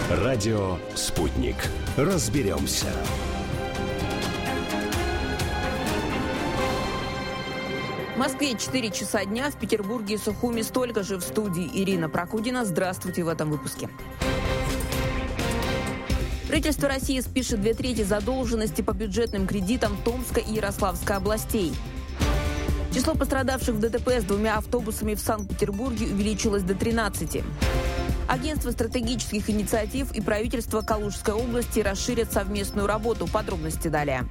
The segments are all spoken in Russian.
Радио «Спутник». Разберемся. В Москве 4 часа дня, в Петербурге и Сухуми столько же. В студии Ирина Прокудина. Здравствуйте в этом выпуске. Правительство России спишет 2/3 задолженности по бюджетным кредитам Томской и Ярославской областей. Число пострадавших в ДТП с 2 автобусами в Санкт-Петербурге увеличилось до 13. Агентство стратегических инициатив и правительство Калужской области расширят совместную работу. Подробности далее.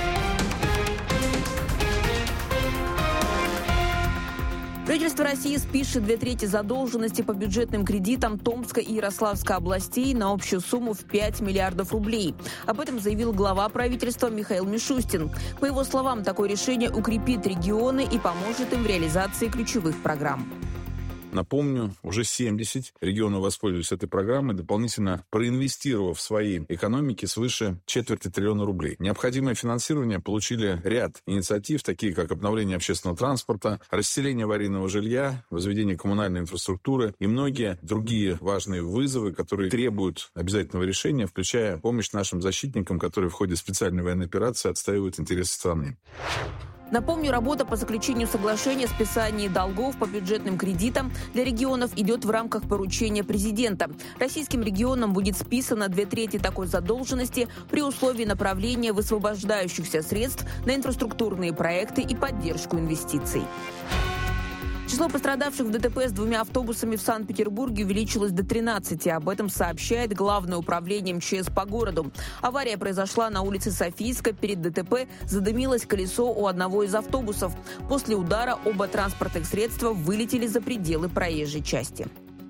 Правительство России спишет 2/3 задолженности по бюджетным кредитам Томской и Ярославской областей на общую сумму в 5 миллиардов рублей. Об этом заявил глава правительства Михаил Мишустин. По его словам, такое решение укрепит регионы и поможет им в реализации ключевых программ. Напомню, уже 70 регионов воспользовались этой программой, дополнительно проинвестировав в свои экономики свыше 250 миллиона рублей. Необходимое финансирование получили ряд инициатив, такие как обновление общественного транспорта, расселение аварийного жилья, возведение коммунальной инфраструктуры и многие другие важные вызовы, которые требуют обязательного решения, включая помощь нашим защитникам, которые в ходе специальной военной операции отстаивают интересы страны. Напомню, работа по заключению соглашения о списании долгов по бюджетным кредитам для регионов идет в рамках поручения президента. Российским регионам будет списано 2/3 такой задолженности при условии направления высвобождающихся средств на инфраструктурные проекты и поддержку инвестиций. Число пострадавших в ДТП с 2 автобусами в Санкт-Петербурге увеличилось до 13. Об этом сообщает Главное управление МЧС по городу. Авария произошла на улице Софийской. Перед ДТП задымилось колесо у одного из автобусов. После удара оба транспортных средства вылетели за пределы проезжей части.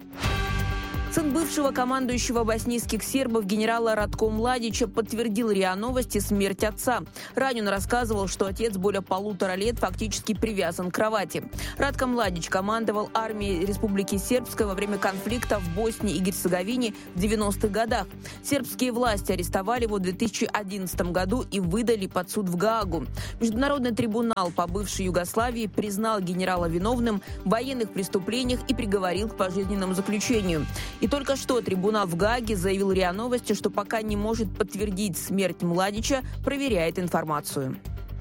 Сын бывшего командующего боснийских сербов генерала Радко Младича подтвердил РИА Новости смерть отца. Ранее он рассказывал, что отец более 1,5 лет фактически привязан к кровати. Радко Младич командовал армией Республики Сербской во время конфликта в Боснии и Герцеговине в 90-х годах. Сербские власти арестовали его в 2011 году и выдали под суд в Гаагу. Международный трибунал по бывшей Югославии признал генерала виновным в военных преступлениях и приговорил к пожизненному заключению. И только что трибунал в Гааге заявил РИА Новости, что пока не может подтвердить смерть Младича, проверяет информацию.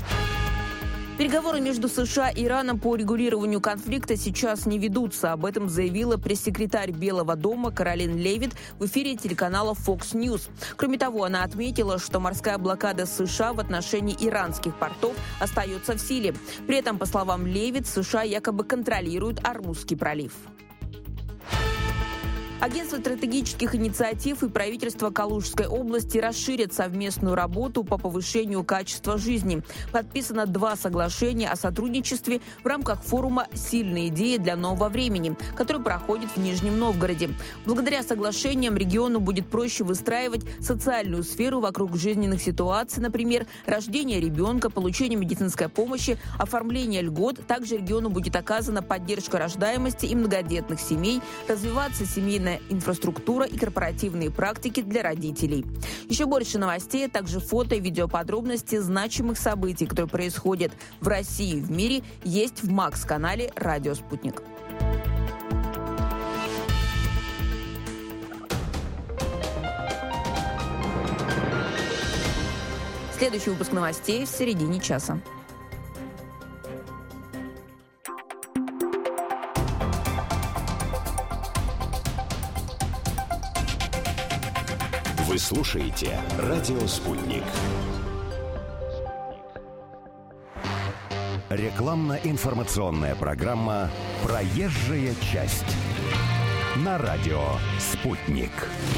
Переговоры между США и Ираном по урегулированию конфликта сейчас не ведутся. Об этом заявила пресс-секретарь Белого дома Каролин Левит в эфире телеканала Fox News. Кроме того, она отметила, что морская блокада США в отношении иранских портов остается в силе. При этом, по словам Левит, США якобы контролируют Ормузский пролив. Агентство стратегических инициатив и правительство Калужской области расширят совместную работу по повышению качества жизни. Подписано 2 соглашения о сотрудничестве в рамках форума «Сильные идеи для нового времени», который проходит в Нижнем Новгороде. Благодаря соглашениям региону будет проще выстраивать социальную сферу вокруг жизненных ситуаций, например, рождение ребенка, получение медицинской помощи, оформление льгот. Также региону будет оказана поддержка рождаемости и многодетных семей, развиваться семейная инфраструктура и корпоративные практики для родителей. Еще больше новостей, а также фото и видеоподробности значимых событий, которые происходят в России и в мире, есть в МАКС-канале «Радио Спутник». Следующий выпуск новостей в середине часа. Вы слушаете «Радио Спутник». Рекламно-информационная программа «Проезжая часть» на радио «Спутник».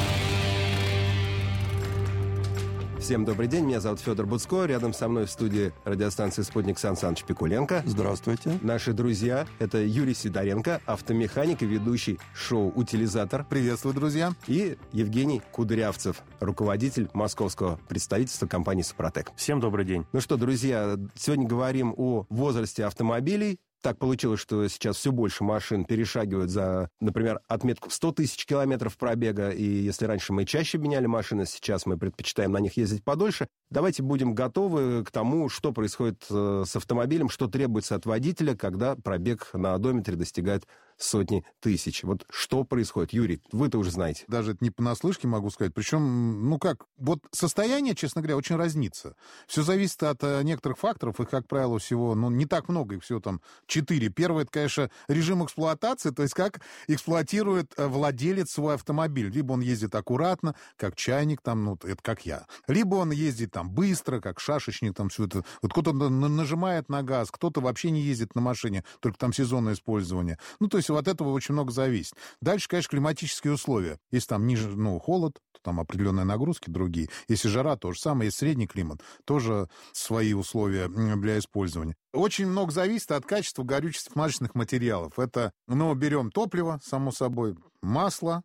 Всем добрый день, меня зовут Федор Буцко. Рядом со мной в студии радиостанции «Спутник» Сан Саныч Пикуленко. Здравствуйте. Наши друзья — это Юрий Сидоренко, автомеханик и ведущий шоу «Утилизатор». Приветствую, друзья. И Евгений Кудрявцев, руководитель московского представительства компании «Супротек». Всем добрый день. Ну что, друзья, сегодня говорим о возрасте автомобилей. Так получилось, что сейчас все больше машин перешагивают за, например, отметку 100 тысяч километров пробега. И если раньше мы чаще меняли машины, сейчас мы предпочитаем на них ездить подольше. Давайте будем готовы к тому, что происходит с автомобилем, что требуется от водителя, когда пробег на одометре достигает сотни тысяч. Вот что происходит? Юрий, вы-то уже знаете. Даже это не понаслышке могу сказать. Причем, вот состояние, честно говоря, очень разнится. Все зависит от некоторых факторов. Их, как правило, всего, не так много, их всего там 4. Первое, это, конечно, режим эксплуатации, то есть как эксплуатирует владелец свой автомобиль. Либо он ездит аккуратно, как чайник, там, это как я. Либо он ездит там быстро, как шашечник, там все это. Вот кто-то нажимает на газ, кто-то вообще не ездит на машине, только там сезонное использование. То есть от этого очень много зависит. Дальше, конечно, климатические условия. Если там ниже, холод, то там определенные нагрузки другие. Если жара, то же самое. Если средний климат, тоже свои условия для использования. Очень много зависит от качества горючих смазочных материалов. Это, берем топливо, само собой, масло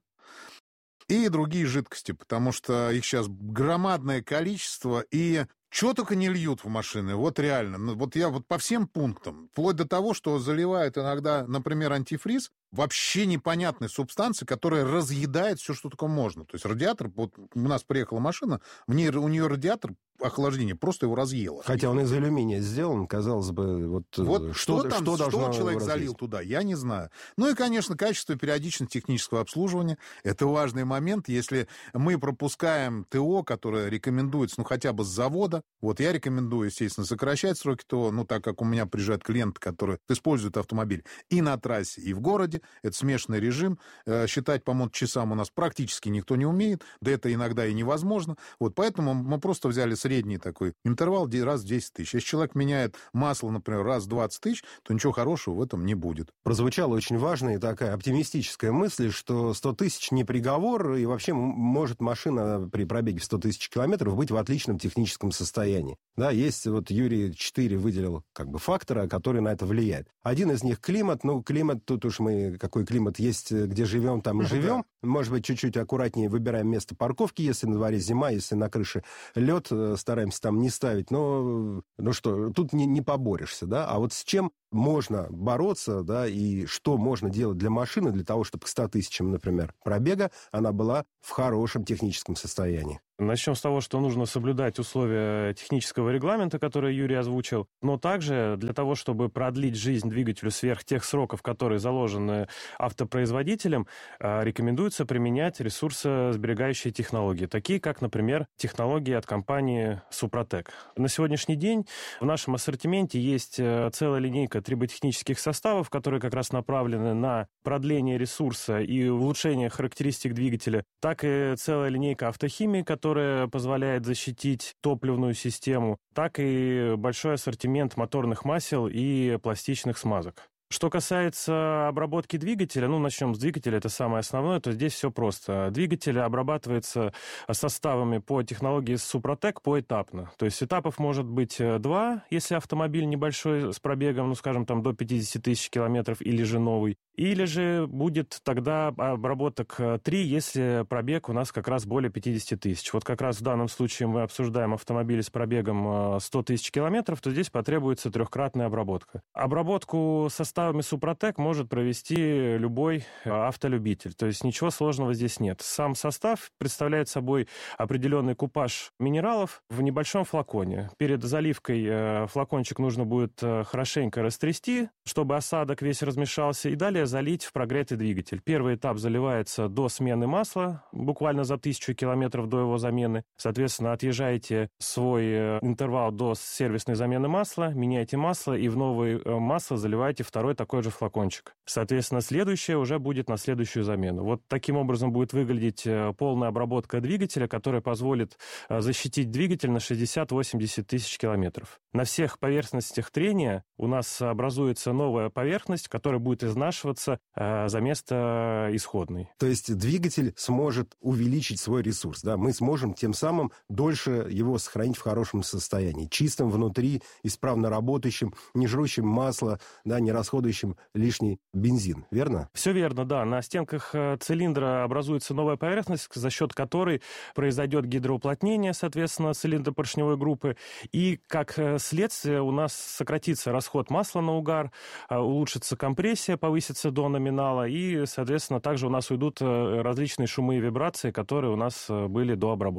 и другие жидкости, потому что их сейчас громадное количество, и что только не льют в машины, вот реально. Вот я по всем пунктам, вплоть до того, что заливают иногда, например, антифриз, вообще непонятной субстанции, которая разъедает все, что только можно. То есть радиатор, вот у нас приехала машина, у нее радиатор охлаждения просто его разъело. Хотя он из алюминия сделан, казалось бы, что человек залил туда, я не знаю. И, конечно, качество и периодичность технического обслуживания. Это важный момент. Если мы пропускаем ТО, которое рекомендуется, хотя бы с завода, я рекомендую, естественно, сокращать сроки ТО, так как у меня приезжают клиенты, которые используют автомобиль и на трассе, и в городе. Это смешанный режим. Считать по моточасам у нас практически никто не умеет, да это иногда и невозможно. Поэтому мы просто взяли средний такой интервал раз в 10 тысяч. Если человек меняет масло, например, раз в 20 тысяч, то ничего хорошего в этом не будет. Прозвучала очень важная и такая оптимистическая мысль, что 100 тысяч не приговор, и вообще может машина при пробеге в 100 тысяч километров быть в отличном техническом состоянии. Да, есть, Юрий 4 выделил фактора, который на это влияет. Один из них климат. Климат, тут уж какой климат есть, где живем, там и живем. Да. Может быть, чуть-чуть аккуратнее выбираем место парковки, если на дворе зима, если на крыше лед, стараемся там не ставить. Но что, тут не поборешься, да? А с чем можно бороться, да, и что можно делать для машины, для того, чтобы к 100 тысячам, например, пробега она была в хорошем техническом состоянии? Начнем с того, что нужно соблюдать условия технического регламента, который Юрий озвучил, но также для того, чтобы продлить жизнь двигателю сверх тех сроков, которые заложены автопроизводителем, рекомендуется применять ресурсосберегающие технологии, такие как, например, технологии от компании Супротек. На сегодняшний день в нашем ассортименте есть целая линейка триботехнических составов, которые как раз направлены на продление ресурса и улучшение характеристик двигателя, так и целая линейка автохимии, которая позволяет защитить топливную систему, так и большой ассортимент моторных масел и пластичных смазок. Что касается обработки двигателя, начнем с двигателя, это самое основное, то здесь все просто. Двигатель обрабатывается составами по технологии Супротек поэтапно. То есть этапов может быть 2, если автомобиль небольшой с пробегом, до 50 тысяч километров или же новый. Или же будет тогда обработок 3, если пробег у нас как раз более 50 тысяч. Как раз в данном случае мы обсуждаем автомобили с пробегом 100 тысяч километров, то здесь потребуется 3-кратная обработка. Обработку составами Супротек может провести любой автолюбитель, то есть ничего сложного здесь нет. Сам состав представляет собой определенный купаж минералов в небольшом флаконе. Перед заливкой флакончик нужно будет хорошенько растрясти, чтобы осадок весь размешался, и далее залить в прогретый двигатель. Первый этап заливается до смены масла, буквально за 1000 километров до его замены. Соответственно, отъезжаете свой интервал до сервисной замены масла, меняете масло и в новое масло заливаете второй такой же флакончик. Соответственно, следующее уже будет на следующую замену. Таким образом будет выглядеть полная обработка двигателя, которая позволит защитить двигатель на 60-80 тысяч километров. На всех поверхностях трения у нас образуется новая поверхность, которая будет изнашиваться за место исходной. То есть двигатель сможет увеличить свой ресурс, да? Мы сможем тем самым дольше его сохранить в хорошем состоянии, чистым внутри, исправно работающим, не жрущим масло, да, не расходующим лишний бензин, верно? Все верно, да. На стенках цилиндра образуется новая поверхность, за счет которой произойдет гидроуплотнение, соответственно, цилиндропоршневой группы, и как следствие у нас сократится расход масла на угар, улучшится компрессия, повысится до номинала, и, соответственно, также у нас уйдут различные шумы и вибрации, которые у нас были до обработки.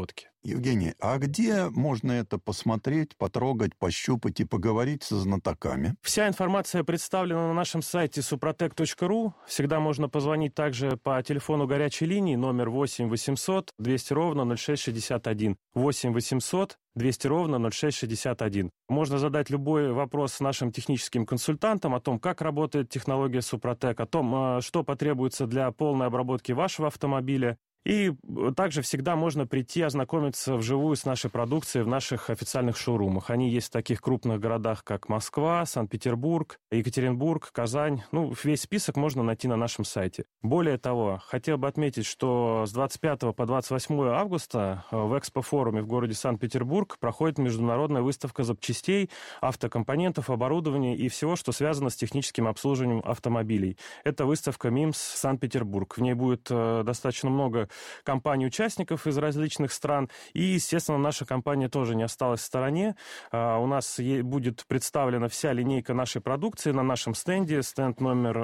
Евгений, а где можно это посмотреть, потрогать, пощупать и поговорить со знатоками? Вся информация представлена на нашем сайте suprotec.ru. Всегда можно позвонить также по телефону горячей линии номер 8 800 200 ровно 0661. 8 800 200 ровно 0661. Можно задать любой вопрос нашим техническим консультантам о том, как работает технология Супротек, о том, что потребуется для полной обработки вашего автомобиля. И также всегда можно прийти ознакомиться вживую с нашей продукцией в наших официальных шоурумах. Они есть в таких крупных городах, как Москва, Санкт-Петербург, Екатеринбург, Казань. Весь список можно найти на нашем сайте. Более того, хотел бы отметить, что с 25 по 28 августа в Экспо-форуме в городе Санкт-Петербург проходит международная выставка запчастей, автокомпонентов, оборудования и всего, что связано с техническим обслуживанием автомобилей. Это выставка МИМС Санкт-Петербург. В ней будет достаточно много компаний-участников из различных стран. И, естественно, наша компания тоже не осталась в стороне. У нас будет представлена вся линейка нашей продукции на нашем стенде. Стенд номер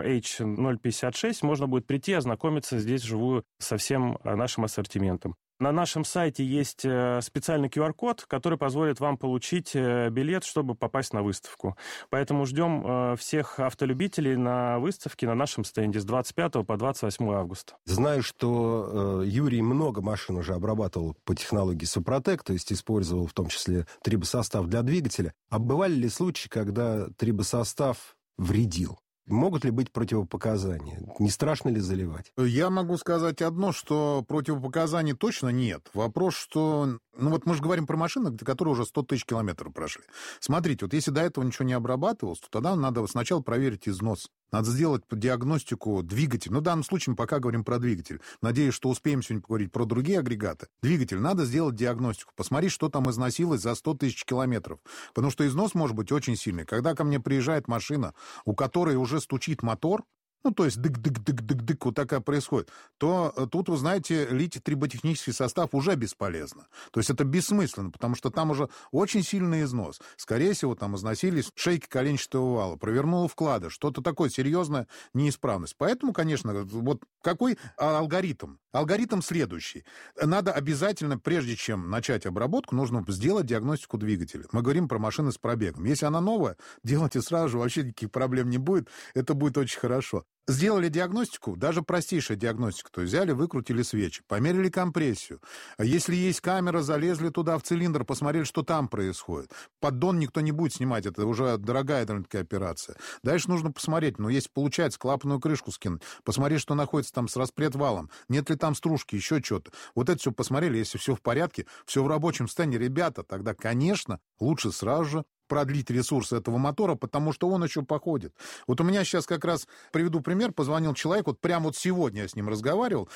H056. Можно будет прийти и ознакомиться здесь вживую со всем нашим ассортиментом. На нашем сайте есть специальный QR-код, который позволит вам получить билет, чтобы попасть на выставку. Поэтому ждем всех автолюбителей на выставке на нашем стенде с 25 по 28 августа. Знаю, что Юрий много машин уже обрабатывал по технологии Супротек, то есть использовал в том числе трибосостав для двигателя. А бывали ли случаи, когда трибосостав вредил? Могут ли быть противопоказания? Не страшно ли заливать? Я могу сказать одно, что противопоказаний точно нет. Вопрос, что... мы же говорим про машины, которые уже 100 тысяч километров прошли. Смотрите, вот если до этого ничего не обрабатывалось, то тогда надо сначала проверить износ. Надо сделать диагностику двигателя. В данном случае мы пока говорим про двигатель. Надеюсь, что успеем сегодня поговорить про другие агрегаты. Двигатель. Надо сделать диагностику. Посмотреть, что там износилось за 100 тысяч километров. Потому что износ может быть очень сильный. Когда ко мне приезжает машина, у которой уже стучит мотор, то есть дык-дык-дык-дык-дык, вот такая происходит, то тут, вы знаете, лить триботехнический состав уже бесполезно. То есть это бессмысленно, потому что там уже очень сильный износ. Скорее всего, там износились шейки коленчатого вала, провернуло вкладыш, что-то такое, серьезная неисправность. Поэтому, конечно, вот какой алгоритм? Алгоритм следующий. Надо обязательно, прежде чем начать обработку, нужно сделать диагностику двигателя. Мы говорим про машины с пробегом. Если она новая, делайте сразу же, вообще никаких проблем не будет. Это будет очень хорошо. Сделали диагностику, даже простейшая диагностика, то есть взяли, выкрутили свечи, померили компрессию. Если есть камера, залезли туда в цилиндр, посмотрели, что там происходит. Поддон никто не будет снимать, это уже дорогая довольно-таки операция. Дальше нужно посмотреть, если получается, клапанную крышку скинуть, посмотреть, что находится там с распредвалом, нет ли там стружки, еще что-то. Вот это все посмотрели, если все в порядке, все в рабочем состоянии, ребята, тогда, конечно, лучше сразу же продлить ресурсы этого мотора, потому что он еще походит. Вот у меня сейчас как раз, приведу пример, позвонил человек, вот прямо вот сегодня я с ним разговаривал,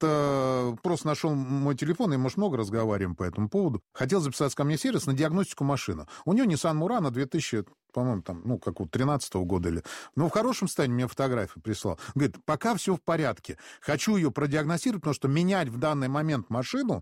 это просто нашел мой телефон, и, может, много разговариваем по этому поводу. Хотел записаться ко мне в сервис на диагностику машины. У него Nissan Murano 2000, по-моему, там, 13-го года или... в хорошем состоянии мне фотографию прислал. Говорит, пока все в порядке. Хочу ее продиагностировать, потому что менять в данный момент машину,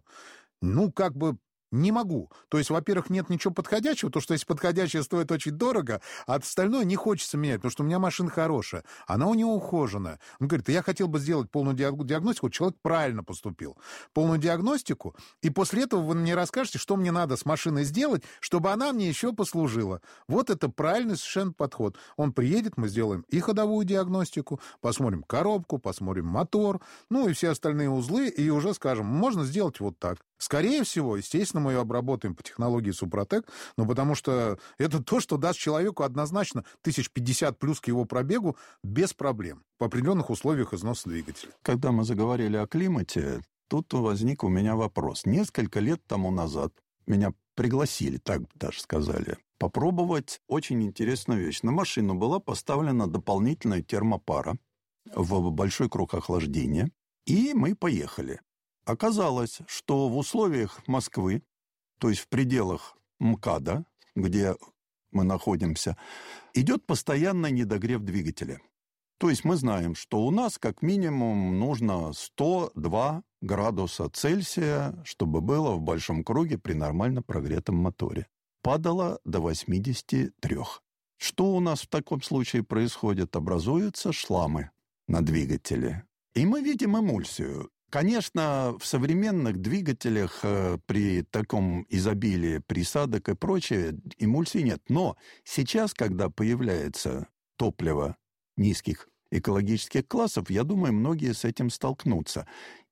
не могу. То есть, во-первых, нет ничего подходящего, то, что если подходящее стоит очень дорого, а остальное не хочется менять, потому что у меня машина хорошая, она у него ухоженная. Он говорит, я хотел бы сделать полную диагностику, человек правильно поступил. Полную диагностику, и после этого вы мне расскажете, что мне надо с машиной сделать, чтобы она мне еще послужила. Вот это правильный совершенно подход. Он приедет, мы сделаем и ходовую диагностику, посмотрим коробку, посмотрим мотор, и все остальные узлы, и уже скажем, можно сделать вот так. Скорее всего, естественно, мы ее обработаем по технологии Супротек, потому что это то, что даст человеку однозначно 1050 плюс к его пробегу без проблем в определенных условиях износа двигателя. Когда мы заговорили о климате, тут возник у меня вопрос. Несколько лет тому назад меня пригласили, так даже сказали, попробовать очень интересную вещь. На машину была поставлена дополнительная термопара в большой круг охлаждения, и мы поехали. Оказалось, что в условиях Москвы, то есть в пределах МКАДа, где мы находимся, идет постоянный недогрев двигателя. То есть мы знаем, что у нас как минимум нужно 102 градуса Цельсия, чтобы было в большом круге при нормально прогретом моторе. Падало до 83. Что у нас в таком случае происходит? Образуются шламы на двигателе. И мы видим эмульсию. Конечно, в современных двигателях при таком изобилии присадок и прочее эмульсий нет. Но сейчас, когда появляется топливо низких экологических классов, я думаю, многие с этим столкнутся.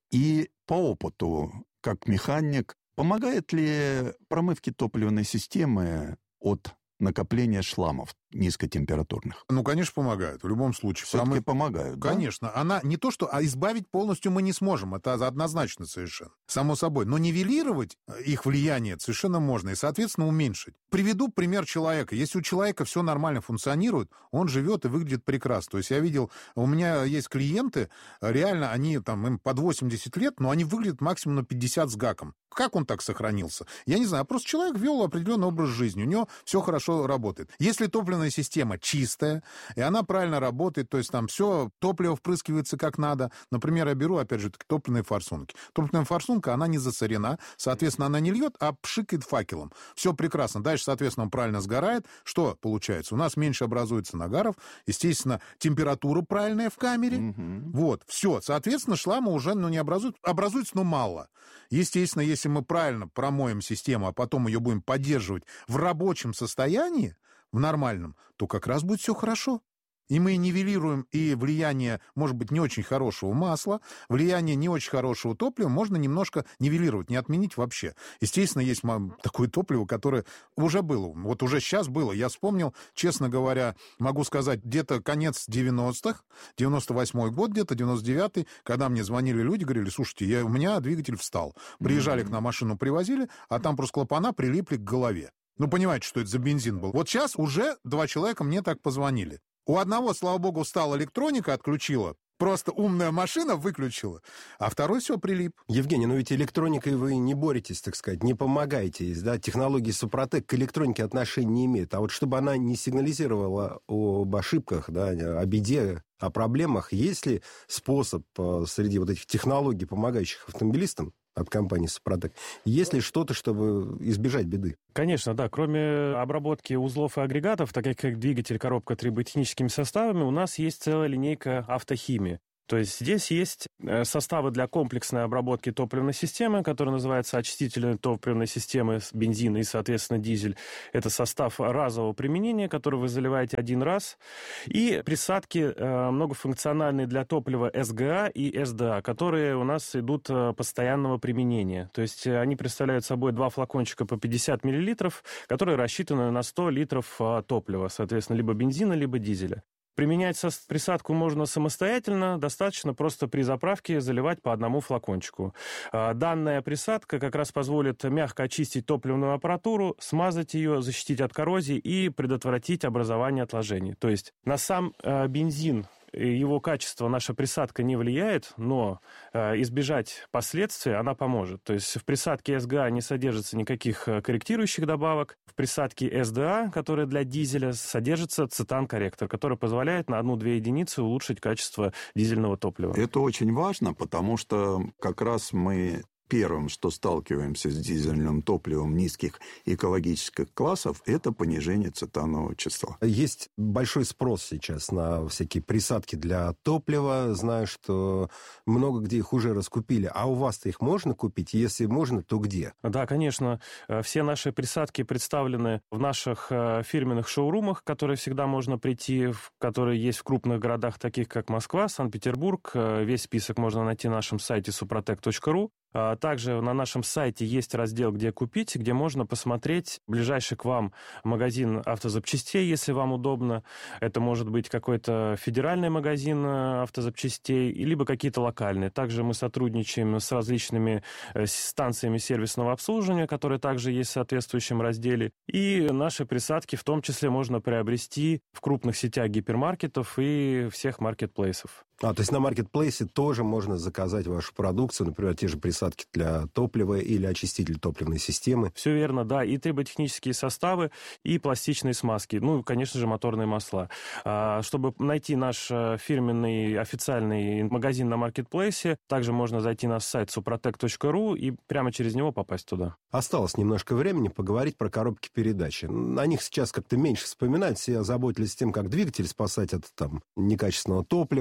И по опыту, как механик, помогает ли промывке топливной системы от накопления шламов низкотемпературных? Ну, конечно, помогают. В любом случае. Все-таки помогают, да? Конечно. Она не то, что... А избавить полностью мы не сможем. Это однозначно совершенно. Само собой. Но нивелировать их влияние совершенно можно. И, соответственно, уменьшить. Приведу пример человека. Если у человека все нормально функционирует, он живет и выглядит прекрасно. То есть я видел... У меня есть клиенты, реально, они там, им под 80 лет, но они выглядят максимум на 50 с гаком. Как он так сохранился? Я не знаю. Просто человек вел определенный образ жизни. У него все хорошо работает. Если топливная система чистая, и она правильно работает, то есть там все, топливо впрыскивается как надо. Например, я беру, опять же, топливные форсунки. Топливная форсунка, она не засорена, соответственно, она не льет, а пшикает факелом. Все прекрасно. Дальше, соответственно, он правильно сгорает. Что получается? У нас меньше образуется нагаров, естественно, температура правильная в камере. Вот, все. Соответственно, шлама уже не образуется, образуется, но мало. Естественно, если мы правильно промоем систему, а потом ее будем поддерживать в рабочем состоянии, в нормальном, то как раз будет все хорошо. И мы нивелируем и влияние, может быть, не очень хорошего масла, влияние не очень хорошего топлива можно немножко нивелировать, не отменить вообще. Естественно, есть такое топливо, которое уже было. Вот уже сейчас было. Я вспомнил, честно говоря, могу сказать, где-то конец 90-х, 98-й год, где-то 99-й, когда мне звонили люди, говорили, слушайте, у меня двигатель встал. Приезжали к нам, машину привозили, а там просто клапана прилипли к голове. Ну, понимаете, что это за бензин был. Вот сейчас уже 2 человека мне так позвонили. У одного, слава богу, встала электроника, отключила. Просто умная машина выключила, а второй все прилип. Евгений, но ведь электроникой вы не боретесь, так сказать, не помогаете. Да? Технологии Супротек к электронике отношения не имеют. А вот чтобы она не сигнализировала об ошибках, да, о беде, о проблемах, есть ли способ среди вот этих технологий, помогающих автомобилистам, от компании «Супротек», есть ли что-то, чтобы избежать беды? Конечно, да. Кроме обработки узлов и агрегатов, таких как двигатель, коробка, триботехническими составами, у нас есть целая линейка автохимии. То есть здесь есть составы для комплексной обработки топливной системы, которая называется очистительной топливной системы бензина и, соответственно, дизель. Это состав разового применения, который вы заливаете один раз. И присадки многофункциональные для топлива СГА и СДА, которые у нас идут постоянного применения. То есть они представляют собой 2 флакончика по 50 мл, которые рассчитаны на 100 литров топлива, соответственно, либо бензина, либо дизеля. Применять присадку можно самостоятельно, достаточно просто при заправке заливать по одному флакончику. Данная присадка как раз позволит мягко очистить топливную аппаратуру, смазать ее, защитить от коррозии и предотвратить образование отложений. То есть на сам бензин, его качество наша присадка не влияет, но избежать последствий она поможет. То есть в присадке СГА не содержится никаких корректирующих добавок. В присадке СДА, которая для дизеля, содержится цетан-корректор, который позволяет на 1-2 единицы улучшить качество дизельного топлива. Это очень важно, потому что как раз мы первым, что сталкиваемся с дизельным топливом низких экологических классов, это понижение цетанового числа. Есть большой спрос сейчас на всякие присадки для топлива. Знаю, что много где их уже раскупили. А у вас-то их можно купить? Если можно, то где? Да, конечно. Все наши присадки представлены в наших фирменных шоурумах, которые всегда можно прийти, которые есть в крупных городах, таких как Москва, Санкт-Петербург. Весь список можно найти на нашем сайте suprotec.ru. Также на нашем сайте есть раздел «Где купить», где можно посмотреть ближайший к вам магазин автозапчастей, если вам удобно. Это может быть какой-то федеральный магазин автозапчастей, либо какие-то локальные. Также мы сотрудничаем с различными станциями сервисного обслуживания, которые также есть в соответствующем разделе. И наши присадки в том числе можно приобрести в крупных сетях гипермаркетов и всех маркетплейсов. То есть на маркетплейсе тоже можно заказать вашу продукцию, например, те же присадки для топлива или очиститель топливной системы. Все верно, да. И триботехнические составы, и пластичные смазки. Ну, конечно же, моторные масла. Чтобы найти наш фирменный официальный магазин на маркетплейсе, также можно зайти на сайт suprotec.ru и прямо через него попасть туда. Осталось немножко времени поговорить про коробки передач. На них сейчас как-то меньше вспоминать. Все озаботились тем, как двигатель спасать от некачественного топлива и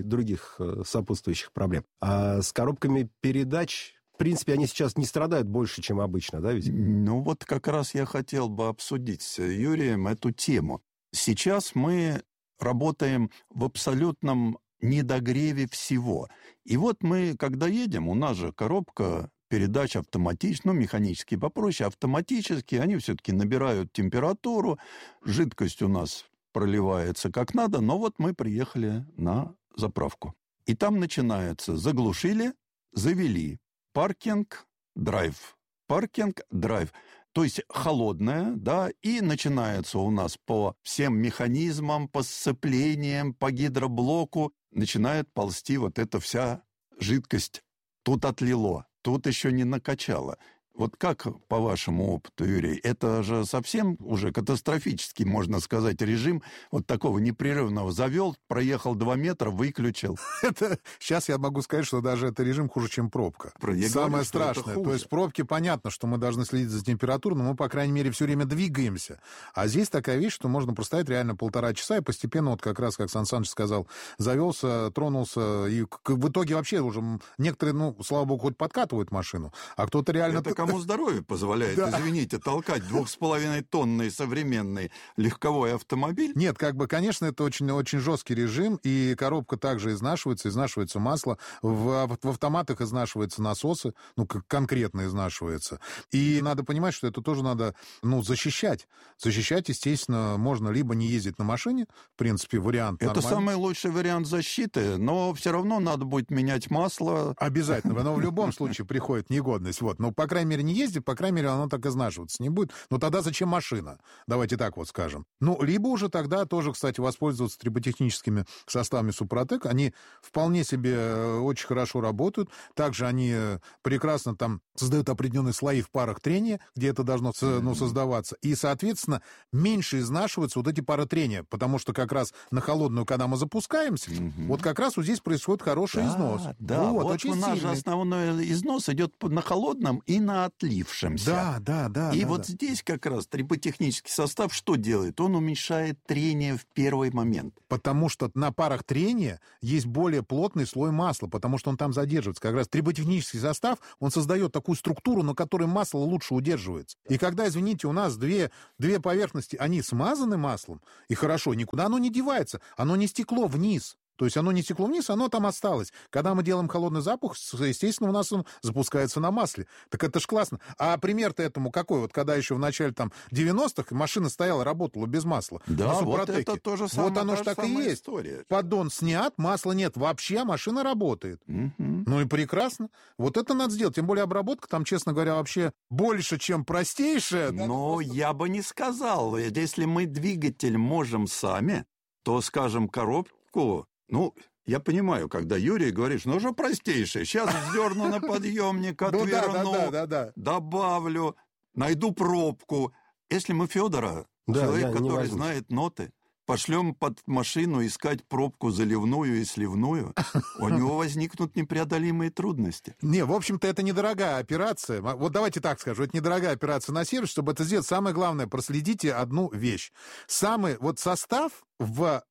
и других сопутствующих проблем. А с коробками передач, в принципе, они сейчас не страдают больше, чем обычно, да, ведь? Ну вот как раз я хотел бы обсудить с Юрием эту тему. Сейчас мы работаем в абсолютном недогреве всего. И вот мы, когда едем, у нас же коробка передач автоматически, механически попроще, автоматически, они все-таки набирают температуру, жидкость у нас проливается как надо, но вот мы приехали на заправку. И там начинается: заглушили, завели, паркинг, драйв, паркинг, драйв. То есть холодная, да, и начинается у нас по всем механизмам, по сцеплениям, по гидроблоку, начинает ползти вот эта вся жидкость. Тут отлило, тут еще не накачало. Вот как по вашему опыту, Юрий, это же совсем уже катастрофический, можно сказать, режим вот такого непрерывного. Завел, проехал 2 метра, выключил. Сейчас я могу сказать, что даже это режим хуже, чем пробка. Самое страшное. То есть в пробке понятно, что мы должны следить за температурой, но мы, по крайней мере, все время двигаемся. А здесь такая вещь, что можно простоять реально 1,5 часа, и постепенно, вот как раз, как Сан Саныч сказал, завелся, тронулся, и в итоге вообще уже некоторые, слава богу, хоть подкатывают машину, а кто-то реально... Это кому здоровье позволяет, извините, толкать 2,5-тонный современный легковой автомобиль? Нет, конечно, это очень жесткий режим, и коробка также изнашивается масло, в автоматах изнашиваются насосы, конкретно изнашивается. И надо понимать, что это тоже надо, защищать. Защищать, естественно, можно либо не ездить на машине, в принципе, вариант нормальный. Это самый лучший вариант защиты, но все равно надо будет менять масло. Обязательно, но в любом случае приходит негодность. Но, по крайней мере, не ездит, по крайней мере, оно так изнашиваться не будет. Но тогда зачем машина? Давайте так вот скажем. Либо уже тогда тоже, кстати, воспользоваться триботехническими составами Супротек. Они вполне себе очень хорошо работают. Также они прекрасно там создают определенные слои в парах трения, где это должно создаваться. И, соответственно, меньше изнашиваются вот эти пары трения. Потому что как раз на холодную, когда мы запускаемся, вот как раз вот здесь происходит хороший износ. Да, вот очень у нас же сильный. основной износ идет на холодном и на отлившемся. Да. И вот здесь как раз триботехнический состав что делает? Он уменьшает трение в первый момент. Потому что на парах трения есть более плотный слой масла, потому что он там задерживается. Как раз триботехнический состав, он создает такую структуру, на которой масло лучше удерживается. И когда, извините, у нас две поверхности, они смазаны маслом, и хорошо, никуда оно не девается, оно не стекло вниз. То есть оно не стекло вниз, оно там осталось. Когда мы делаем холодный запуск, естественно, у нас он запускается на масле. Так это ж классно. А пример-то этому какой? Вот когда еще в начале 90-х машина стояла, работала без масла. Да, вот это тоже самое. Вот оно ж так и есть. История. Поддон снят, масла нет вообще, машина работает. Ну и прекрасно. Вот это надо сделать. Тем более обработка там, честно говоря, вообще больше, чем простейшая. Но я бы не сказал. Если мы двигатель можем сами, то, скажем, коробку... я понимаю, когда Юрий говорит, уже простейшее. Сейчас вздерну на подъемник, отверну, добавлю, найду пробку. Если мы Федора, человек, который знает ноты, пошлем под машину искать пробку заливную и сливную, у него возникнут непреодолимые трудности. Не, в общем-то, это недорогая операция. Вот давайте так скажу, это недорогая операция на сервис, чтобы это сделать. Самое главное, проследите одну вещь. Самый состав в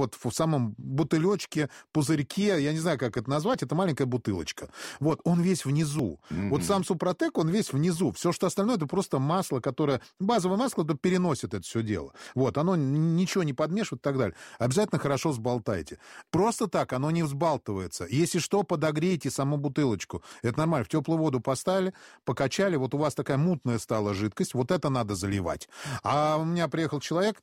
самом бутылечке, пузырьке, я не знаю, как это назвать, это маленькая бутылочка. Он весь внизу. Вот сам Супротек, он весь внизу. Все, что остальное, это просто масло, которое... Базовое масло, это переносит это все дело. Оно ничего не подмешивает и так далее. Обязательно хорошо взболтайте. Просто так оно не взбалтывается. Если что, подогрейте саму бутылочку. Это нормально. В теплую воду поставили, покачали, у вас такая мутная стала жидкость, это надо заливать. А у меня приехал человек,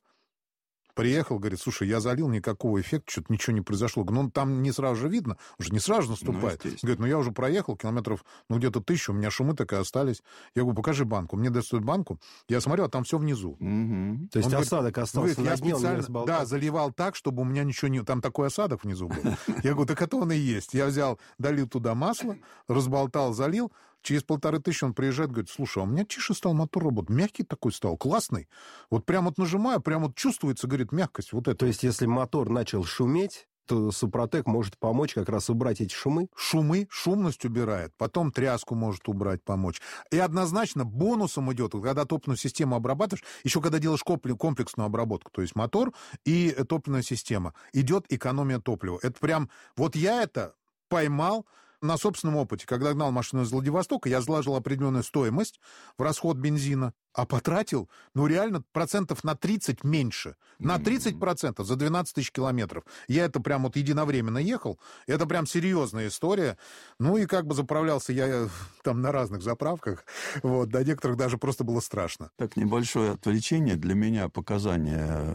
говорит, слушай, я залил, никакого эффекта, что-то ничего не произошло. Там не сразу же видно, уже не сразу же наступает. Говорит, я уже проехал километров, где-то 1000, у меня шумы так и остались. Я говорю, покажи банку. Мне дают банку, я смотрю, а там все внизу. То есть осадок остался на дне, он не разболтал. Да, заливал так, чтобы у меня ничего не... Там такой осадок внизу был. Я говорю, так это он и есть. Я долил туда масло, разболтал, залил. Через 1500 он приезжает, говорит, слушай, а у меня тише стал мотор работать, мягкий такой стал, классный. Прям нажимаю, прям чувствуется, говорит, мягкость. То есть, если мотор начал шуметь, то Супротек может помочь как раз убрать эти шумы? Шумность убирает, потом тряску может убрать, помочь. И однозначно бонусом идет, когда топливную систему обрабатываешь, еще когда делаешь комплексную обработку, то есть мотор и топливная система, идет экономия топлива. Это прям, вот я это поймал на собственном опыте. Когда гнал машину из Владивостока, я заложил определенную стоимость в расход бензина, а потратил, реально, процентов на 30 меньше. На 30% за 12 тысяч километров. Я это прям вот единовременно ехал. Это прям серьезная история. И как бы заправлялся я там на разных заправках. Вот, до некоторых даже просто было страшно. Так, небольшое отвлечение. Для меня показание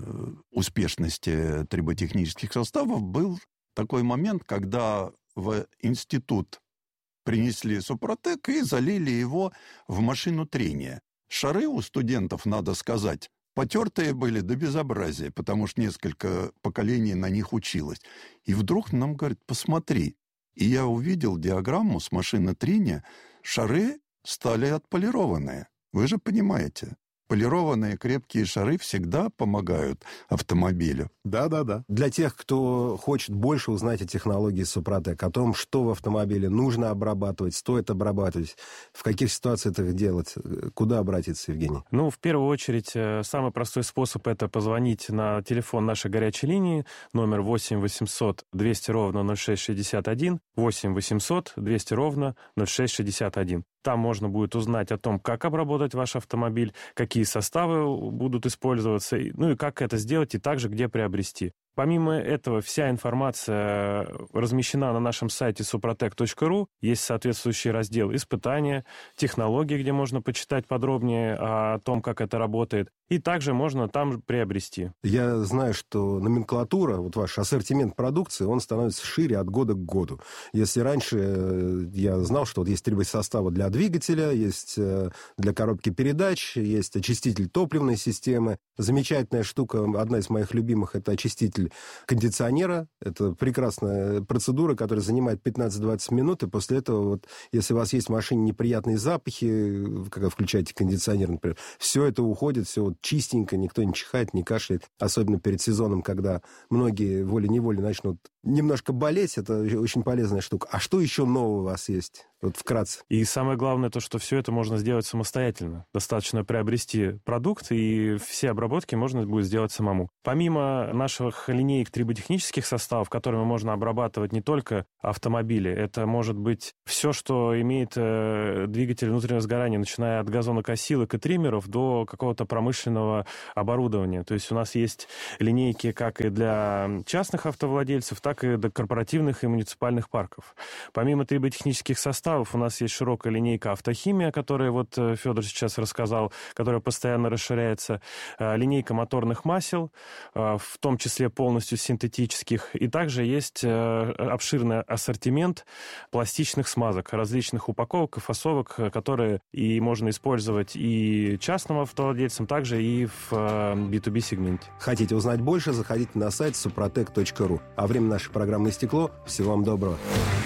успешности триботехнических составов был такой момент, когда в институт принесли Супротек и залили его в машину трения. Шары у студентов, надо сказать, потертые были до безобразия, потому что несколько поколений на них училось. И вдруг нам говорят, посмотри. И я увидел диаграмму с машины трения, шары стали отполированные. Вы же понимаете. Полированные крепкие шары всегда помогают автомобилю. Да. Для тех, кто хочет больше узнать о технологии Супротек, о том, что в автомобиле нужно обрабатывать, стоит обрабатывать, в каких ситуациях это делать, куда обратиться, Евгений? В первую очередь, самый простой способ — это позвонить на телефон нашей горячей линии, номер 8 800 200 ровно 0661, 8 800 200 ровно 0661. Там можно будет узнать о том, как обработать ваш автомобиль, какие составы будут использоваться, и как это сделать, и также где приобрести. Помимо этого, вся информация размещена на нашем сайте suprotec.ru. Есть соответствующий раздел «Испытания», «Технологии», где можно почитать подробнее о том, как это работает. И также можно там приобрести. Я знаю, что номенклатура, ваш ассортимент продукции, он становится шире от года к году. Если раньше я знал, что есть трибосоставы для двигателя, есть для коробки передач, есть очиститель топливной системы. Замечательная штука, одна из моих любимых, это очиститель кондиционера. Это прекрасная процедура, которая занимает 15-20 минут, и после этого, если у вас есть в машине неприятные запахи, когда включаете кондиционер, например, все это уходит, все чистенько, никто не чихает, не кашляет. Особенно перед сезоном, когда многие волей-неволей начнут немножко болеть, это очень полезная штука. А что еще нового у вас есть? Вкратце. И самое главное то, что все это можно сделать самостоятельно. Достаточно приобрести продукт, и все обработки можно будет сделать самому. Помимо наших линеек триботехнических составов, которыми можно обрабатывать не только автомобили, это может быть все, что имеет двигатель внутреннего сгорания, начиная от газонокосилок и триммеров до какого-то промышленного оборудования. То есть у нас есть линейки как и для частных автовладельцев, так и для корпоративных и муниципальных парков. Помимо триботехнических составов, у нас есть широкая линейка «Автохимия», которая Федор сейчас рассказал, которая постоянно расширяется, линейка моторных масел, в том числе полностью синтетических, и также есть обширный ассортимент пластичных смазок, различных упаковок и фасовок, которые и можно использовать и частным автовладельцам, также и в B2B-сегменте. Хотите узнать больше, заходите на сайт suprotec.ru. А время нашей программы истекло. Всего вам доброго.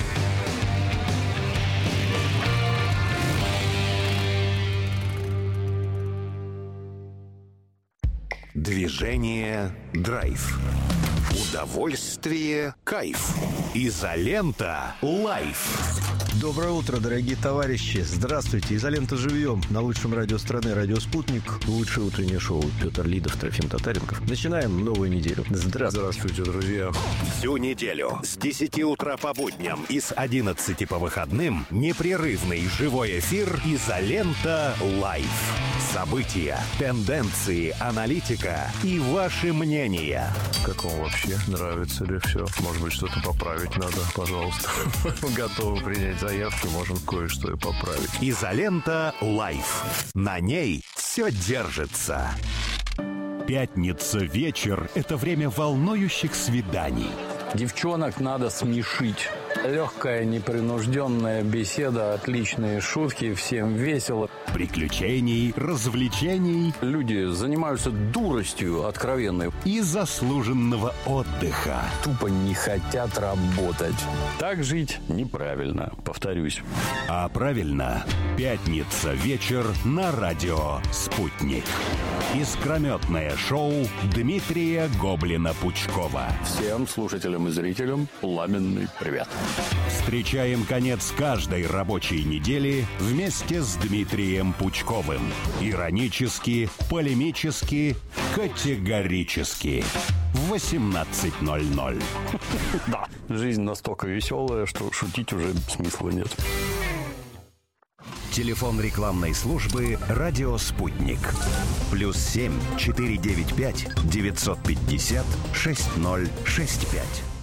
Движение «Драйв». Удовольствие, кайф. Изолента лайф. Доброе утро, дорогие товарищи. Здравствуйте. Изолента живьем на лучшем радио страны, радио «Спутник». Лучшее утреннее шоу. Петр Лидов, Трофим Татаренков. Начинаем новую неделю. Здравствуйте, друзья. Всю неделю с 10 утра по будням и с 11 по выходным непрерывный живой эфир «Изолента лайф». События, тенденции, аналитика и ваши мнения. Как вам вообще? Нравится ли все? Может быть, что-то поправить надо? Пожалуйста. Готовы принять заявки, можем кое-что и поправить. «Изолента лайф». На ней все держится. Пятница вечер – это время волнующих свиданий. Девчонок надо смешить. Легкая, непринужденная беседа, отличные шутки, всем весело. Приключений, развлечений. Люди занимаются дуростью откровенной. И заслуженного отдыха. Тупо не хотят работать. Так жить неправильно, повторюсь. А правильно. Пятница вечер на радио «Спутник». Искрометное шоу Дмитрия Гоблина-Пучкова. Всем слушателям и зрителям пламенный привет. Встречаем конец каждой рабочей недели вместе с Дмитрием Пучковым. Иронически, полемически, категорически. В 18:00. Да, жизнь настолько веселая, что шутить уже смысла нет. Телефон рекламной службы «Радио Спутник». +7 495 950 6065.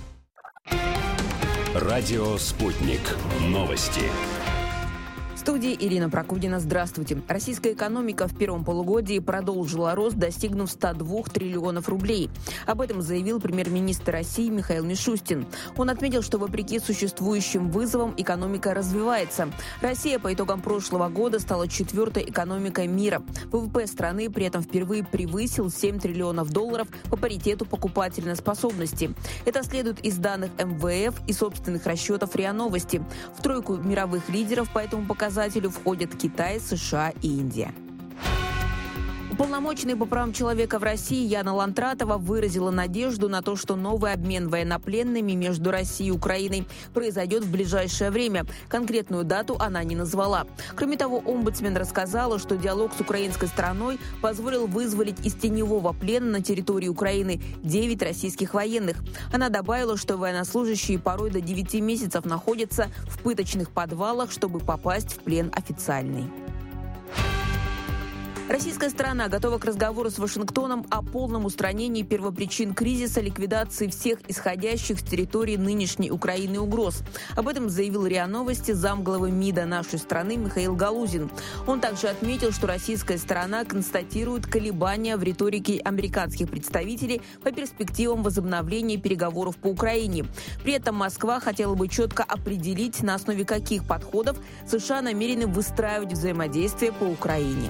«Радио Спутник». Новости. В студии Ирина Прокудина. Здравствуйте. Российская экономика в первом полугодии продолжила рост, достигнув 102 триллионов рублей. Об этом заявил премьер-министр России Михаил Мишустин. Он отметил, что вопреки существующим вызовам экономика развивается. Россия по итогам прошлого года стала 4-й экономикой мира. ВВП страны при этом впервые превысил $7 триллионов по паритету покупательной способности. Это следует из данных МВФ и собственных расчетов РИА Новости. В тройку мировых лидеров по этому показателю входят Китай, США и Индия. Уполномоченная по правам человека в России Яна Лантратова выразила надежду на то, что новый обмен военнопленными между Россией и Украиной произойдет в ближайшее время. Конкретную дату она не назвала. Кроме того, омбудсмен рассказала, что диалог с украинской стороной позволил вызволить из теневого плена на территории Украины 9 российских военных. Она добавила, что военнослужащие порой до 9 месяцев находятся в пыточных подвалах, чтобы попасть в плен официальный. Российская сторона готова к разговору с Вашингтоном о полном устранении первопричин кризиса, ликвидации всех исходящих с территории нынешней Украины угроз. Об этом заявил РИА Новости замглавы МИДа нашей страны Михаил Галузин. Он также отметил, что российская сторона констатирует колебания в риторике американских представителей по перспективам возобновления переговоров по Украине. При этом Москва хотела бы четко определить, на основе каких подходов США намерены выстраивать взаимодействие по Украине.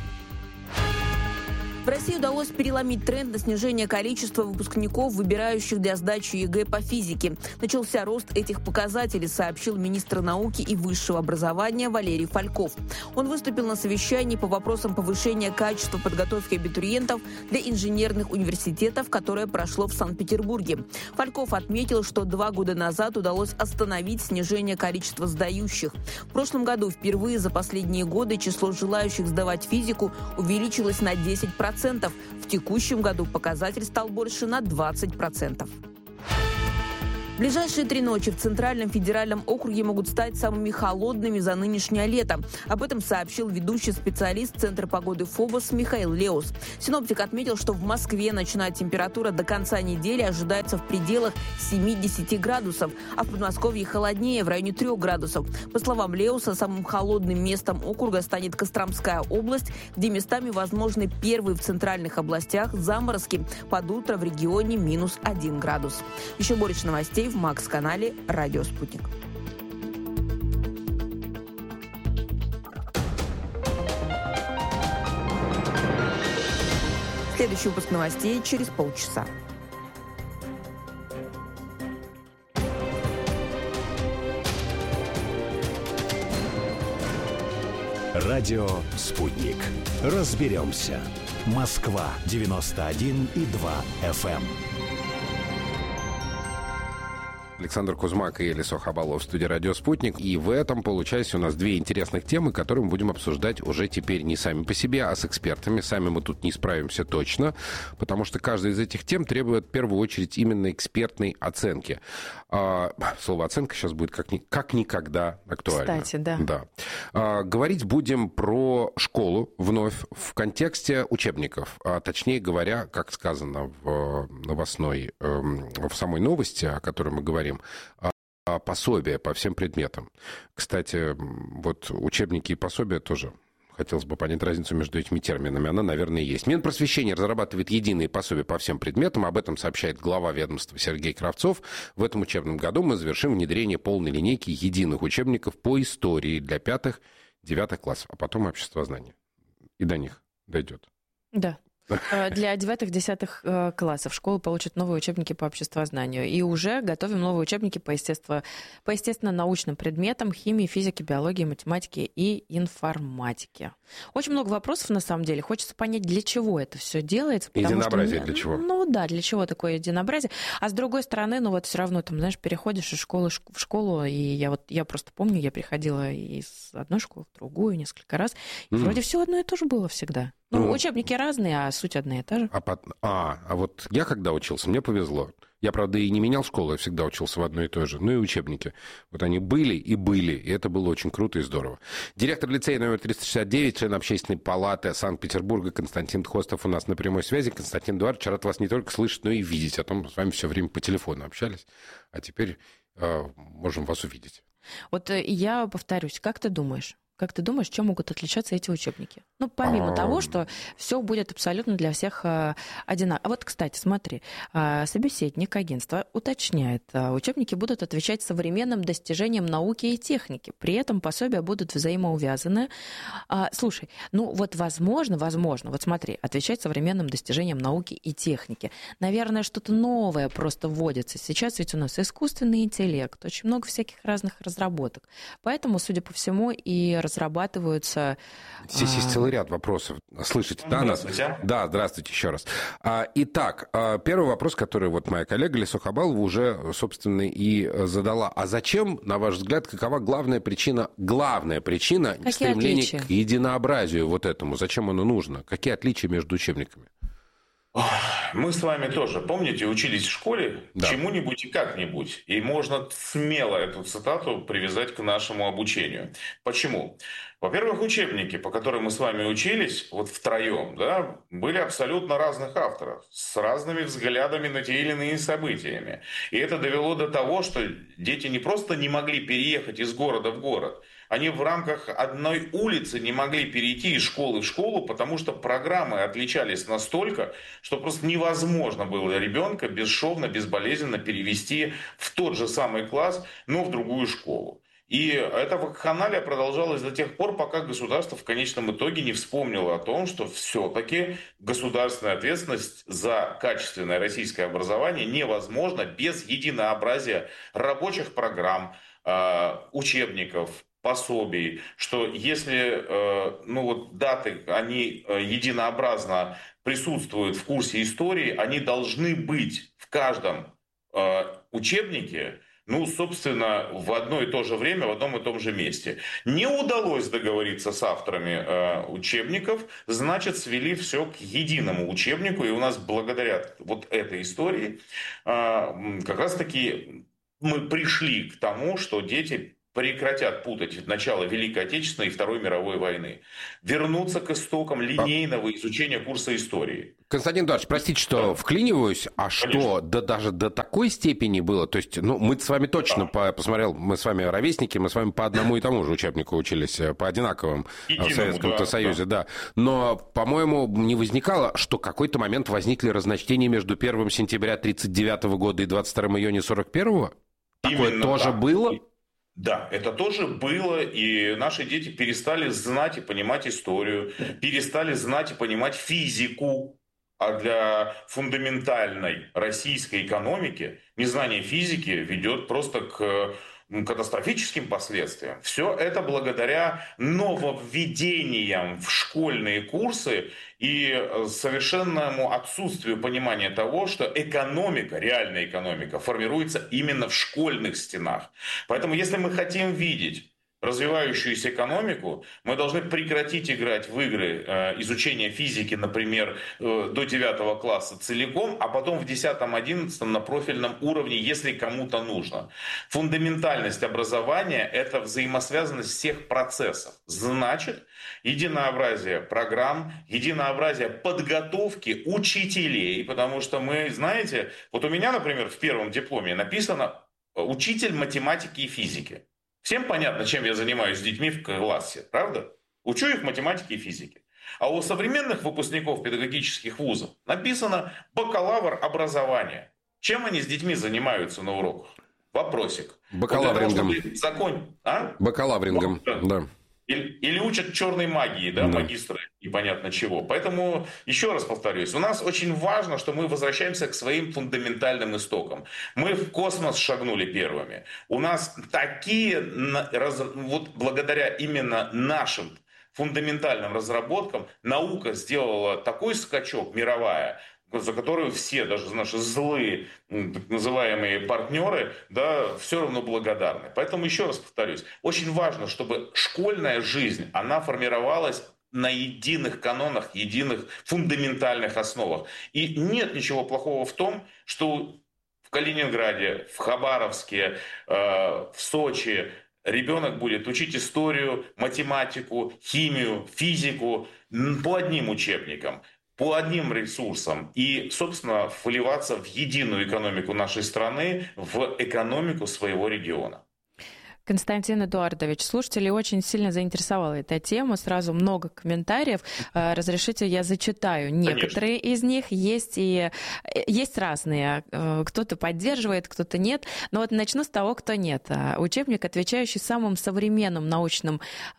В России удалось переломить тренд на снижение количества выпускников, выбирающих для сдачи ЕГЭ по физике. Начался рост этих показателей, сообщил министр науки и высшего образования Валерий Фальков. Он выступил на совещании по вопросам повышения качества подготовки абитуриентов для инженерных университетов, которое прошло в Санкт-Петербурге. Фальков отметил, что 2 года назад удалось остановить снижение количества сдающих. В прошлом году впервые за последние годы число желающих сдавать физику увеличилось на 10%. В текущем году показатель стал больше на 20%. В ближайшие 3 ночи в Центральном федеральном округе могут стать самыми холодными за нынешнее лето. Об этом сообщил ведущий специалист Центра погоды ФОБОС Михаил Леус. Синоптик отметил, что в Москве ночная температура до конца недели ожидается в пределах 7-10 градусов, а в Подмосковье холоднее, в районе 3 градусов. По словам Леуса, самым холодным местом округа станет Костромская область, где местами возможны первые в центральных областях заморозки. Под утро в регионе -1 градус. Еще больше новостей в Макс-канале «Радио Спутник». Следующий выпуск новостей через полчаса. Радио «Спутник». Разберемся. Москва 91,2 FM. Александр Кузьмак и Элисо Хабалов в студии «Радио Спутник». И в этом получается у нас 2 интересных темы, которые мы будем обсуждать уже теперь не сами по себе, а с экспертами. Сами мы тут не справимся точно, потому что каждая из этих тем требует в первую очередь именно экспертной оценки. Слово «оценка» сейчас будет как никогда актуально. Кстати, да. Да. Говорить будем про школу вновь в контексте учебников. Точнее говоря, как сказано в самой новости, о которой мы говорим, пособия по всем предметам. Кстати, вот учебники и пособия тоже Хотелось бы понять разницу между этими терминами. Она, наверное, есть. Минпросвещение разрабатывает единые пособия по всем предметам. Об этом сообщает глава ведомства Сергей Кравцов. В этом учебном году мы завершим внедрение полной линейки единых учебников по истории для 5-9 классов, а потом обществознание. И до них дойдет. Да. Для 9-10 классов школы получат новые учебники по обществознанию. И уже готовим новые учебники по естественно-научным предметам: химии, физике, биологии, математике и информатике. Очень много вопросов, на самом деле. Хочется понять, для чего это все делается. Единообразие для чего? Ну да, для чего такое единообразие. А с другой стороны, ну вот все равно, там, знаешь, переходишь из школы в школу, и я просто помню, я приходила из одной школы в другую несколько раз, и вроде все одно и то же было всегда. Ну, учебники разные, а суть одна и та же. А вот я когда учился, мне повезло. Я, правда, и не менял школу, я всегда учился в одной и той же. Ну и учебники. Вот они были, и это было очень круто и здорово. Директор лицея номер 369, член Общественной палаты Санкт-Петербурга Константин Тхостов у нас на прямой связи. Константин Эдуардович, рад вас не только слышать, но и видеть. А то мы с вами все время по телефону общались, а теперь можем вас увидеть. Вот я повторюсь, как ты думаешь, чем могут отличаться эти учебники? Ну, помимо того, что все будет абсолютно для всех одинаково. А вот, кстати, смотри, собеседник агентства уточняет, учебники будут отвечать современным достижениям науки и техники. При этом пособия будут взаимоувязаны. Слушай, ну вот возможно, вот смотри, отвечать современным достижениям науки и техники. Наверное, что-то новое просто вводится. Сейчас ведь у нас искусственный интеллект, очень много всяких разных разработок. Поэтому, судя по всему, и разрабатываются... Здесь есть целый ряд вопросов. Слышите, да, нас? Да, здравствуйте еще раз. Итак, первый вопрос, который вот моя коллега Лесо Хабалова уже, собственно, и задала. А зачем, на ваш взгляд, какова главная причина стремления к единообразию вот этому? Зачем оно нужно? Какие отличия между учебниками? Мы с вами тоже, помните, учились в школе чему-нибудь и как-нибудь. И можно смело эту цитату привязать к нашему обучению. Почему? Во-первых, учебники, по которым мы с вами учились, вот втроем, да, были абсолютно разных авторов, с разными взглядами на те или иные события. И это довело до того, что дети не просто не могли переехать из города в город, они в рамках одной улицы не могли перейти из школы в школу, потому что программы отличались настолько, что просто невозможно было ребенка бесшовно, безболезненно перевести в тот же самый класс, но в другую школу. И эта вакханалия продолжалась до тех пор, пока государство в конечном итоге не вспомнило о том, что все-таки государственная ответственность за качественное российское образование невозможна без единообразия рабочих программ, учебников, пособий, что если даты, они единообразно присутствуют в курсе истории, они должны быть в каждом учебнике, собственно, в одно и то же время, в одном и том же месте. Не удалось договориться с авторами учебников, значит, свели все к единому учебнику, и у нас благодаря вот этой истории как раз-таки мы пришли к тому, что дети прекратят путать начало Великой Отечественной и Второй мировой войны. Вернуться к истокам линейного изучения курса истории. Константин Эдуардович, простите, что вклиниваюсь, что даже до такой степени было? То есть, мы с вами точно посмотрел, мы с вами ровесники, мы с вами по одному и тому же учебнику учились, по одинаковым в Советском Союзе, да. Но, по-моему, не возникало, что в какой-то момент возникли разночтения между 1 сентября 1939 года и 22 июня 1941? Такое тоже было? Да, это тоже было, и наши дети перестали знать и понимать историю, перестали знать и понимать физику. А для фундаментальной российской экономики незнание физики ведет просто к катастрофическим последствиям. Все это благодаря нововведениям в школьные курсы и совершенному отсутствию понимания того, что экономика, реальная экономика, формируется именно в школьных стенах. Поэтому если мы хотим видеть развивающуюся экономику, мы должны прекратить играть в игры изучения физики, например, до 9 класса целиком, а потом в 10-11 на профильном уровне, если кому-то нужно. Фундаментальность образования – это взаимосвязанность всех процессов. Значит, единообразие программ, единообразие подготовки учителей, потому что мы, знаете, вот у меня, например, в первом дипломе написано «учитель математики и физики». Всем понятно, чем я занимаюсь с детьми в классе, правда? Учу их математике и физике. А у современных выпускников педагогических вузов написано «бакалавр образования». Чем они с детьми занимаются на уроках? Вопросик. Бакалаврингом. Бакалаврингом, да. Или учат черной магии, да, магистры, непонятно чего. Поэтому, еще раз повторюсь, у нас очень важно, что мы возвращаемся к своим фундаментальным истокам. Мы в космос шагнули первыми. У нас такие, вот благодаря именно нашим фундаментальным разработкам, наука сделала такой скачок мировая, за которую все, даже наши злые, так называемые партнеры, да, все равно благодарны. Поэтому еще раз повторюсь, очень важно, чтобы школьная жизнь, она формировалась на единых канонах, единых фундаментальных основах. И нет ничего плохого в том, что в Калининграде, в Хабаровске, в Сочи ребенок будет учить историю, математику, химию, физику по одним учебникам, по одним ресурсам и, собственно, вливаться в единую экономику нашей страны, в экономику своего региона. Константин Эдуардович, слушатели очень сильно заинтересовала эта тема, сразу много комментариев. Разрешите, я зачитаю некоторые из них. Есть разные. Кто-то поддерживает, кто-то нет. Но вот начну с того, кто нет. Учебник, отвечающий самым современным научным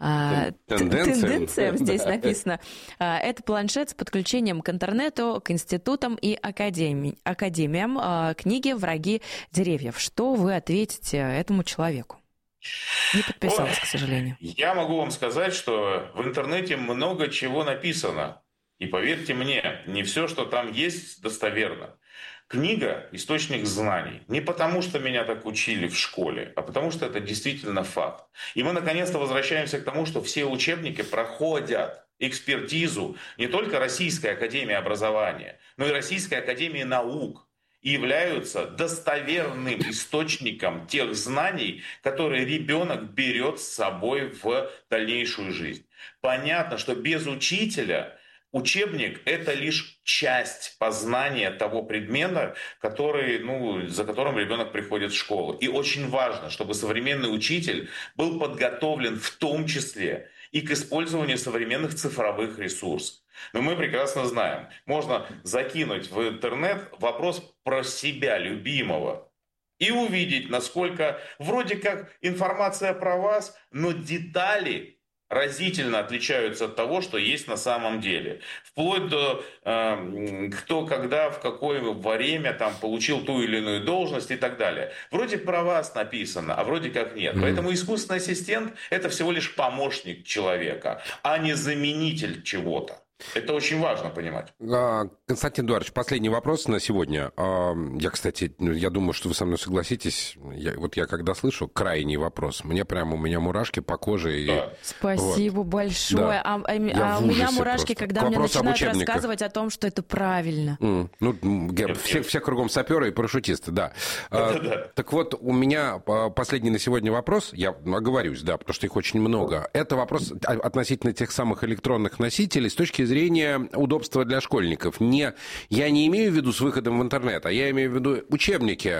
тенденциям, здесь написано. Это планшет с подключением к интернету, к институтам и академиям. Книги «Враги деревьев». Что вы ответите этому человеку? Не подписался, к сожалению. Я могу вам сказать, что в интернете много чего написано. И поверьте мне, не все, что там есть, достоверно. Книга – источник знаний. Не потому, что меня так учили в школе, а потому, что это действительно факт. И мы наконец-то возвращаемся к тому, что все учебники проходят экспертизу не только Российской академии образования, но и Российской академии наук. И являются достоверным источником тех знаний, которые ребенок берет с собой в дальнейшую жизнь. Понятно, что без учителя учебник – это лишь часть познания того предмета, за которым ребенок приходит в школу. И очень важно, чтобы современный учитель был подготовлен в том числе и к использованию современных цифровых ресурсов. Но мы прекрасно знаем, можно закинуть в интернет вопрос про себя любимого и увидеть, насколько вроде как информация про вас, но детали разительно отличаются от того, что есть на самом деле. Вплоть до кто, когда, в какое время там получил ту или иную должность и так далее. Вроде про вас написано, а вроде как нет. Поэтому искусственный ассистент – это всего лишь помощник человека, а не заменитель чего-то. Это очень важно понимать. Константин Эдуардович, последний вопрос на сегодня. Я думаю, что вы со мной согласитесь. Я когда слышу крайний вопрос, у меня мурашки по коже. Да. Спасибо большое. Да. У меня мурашки, когда мне начинают рассказывать о том, что это правильно. Все кругом саперы и парашютисты, да. Так вот, у меня последний на сегодня вопрос. Я оговорюсь, да, потому что их очень много. Это вопрос относительно тех самых электронных носителей с точки зрения удобства для школьников. Я не имею в виду с выходом в интернет, а я имею в виду учебники.